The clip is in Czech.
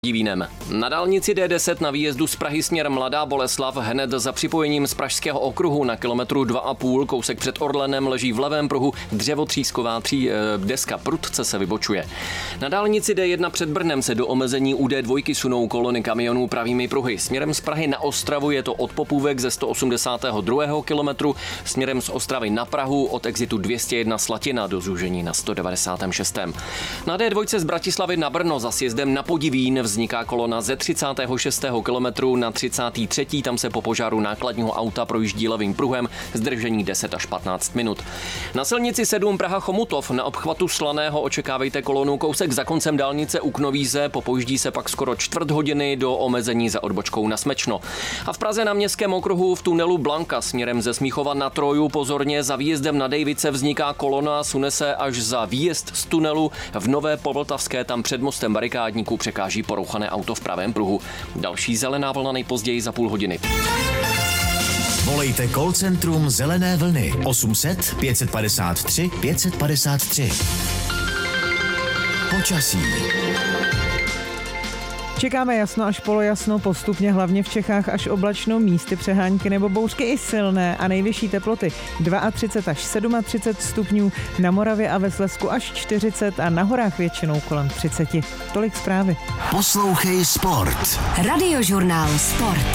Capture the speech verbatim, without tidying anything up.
Divínem. Na dálnici D deset na výjezdu z Prahy směr Mladá Boleslav hned za připojením z Pražského okruhu na kilometru dva a půl kousek před Orlenem leží v levém pruhu dřevotřísková tří, e, deska, prudce se vybočuje. Na dálnici D jedna před Brnem se do omezení U D dva sunou kolony kamionů pravými pruhy. Směrem z Prahy na Ostravu je to od Popůvek ze sto osmdesátého druhého kilometru, směrem z Ostravy na Prahu od exitu dvě stě jedna Slatina do zúžení na sto devadesátém šestém Na D dva z Bratislavy na Brno za sjezdem na Podivín vzniká kolona ze třicátého šestého kilometru na třicátý třetí Tam se po požáru nákladního auta projíždí levým pruhem, zdržení deset až patnáct minut. Na silnici sedm Praha Chomutov na obchvatu Slaného očekávejte kolonu kousek za koncem dálnice u Knovíze, popojíždí se pak skoro čtvrt hodiny do omezení za odbočkou na Smečno. A v Praze na Městském okruhu v tunelu Blanka směrem ze Smíchova na Troju pozorně za výjezdem na Dejvice vzniká kolona, sune se až za výjezd z tunelu v Nové Povltavské, tam před mostem barikádníků překáží porouchané auto v pravém pruhu. Další zelená vlna nejpozději za půl hodiny. Volejte call centrum Zelené vlny osm set pět padesát tři pět padesát tři. Počasí. Čekáme jasno až polojasno, postupně hlavně v Čechách až oblačno, místy přehánky nebo bouřky i silné a nejvyšší teploty třicet dva až třicet sedm stupňů, na Moravě a ve Slezsku až čtyřicet a na horách většinou kolem třicet. Tolik zprávy. Poslouchej Sport. Radiožurnál Sport.